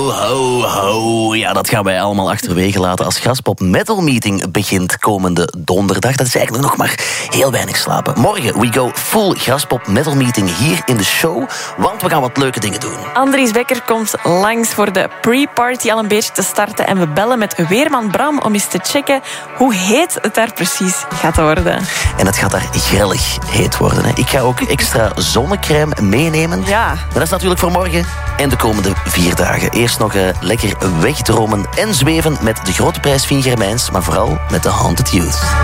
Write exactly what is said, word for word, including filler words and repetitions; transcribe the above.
ho, ho. Ja, dat gaan wij allemaal achterwege laten als Graspop Metal Meeting begint komende donderdag. Dat is eigenlijk nog maar heel weinig slapen. Morgen, we go full Graspop Metal Meeting hier in de show, want we gaan wat leuke dingen doen. Andries Becker komt langs voor de pre-party al een beetje te starten en we bellen met weerman Bram om eens te checken hoe heet het daar precies gaat worden. En het gaat daar grillig heet worden. Hè. Ik ga ook extra zonnecrème meenemen. Ja. Maar dat is natuurlijk voor morgen en de komende vier dagen. Eerst nog uh, lekker wegdromen en zweven met de Grote Prijs Vinger Germijns, maar vooral met de Haunted Youth.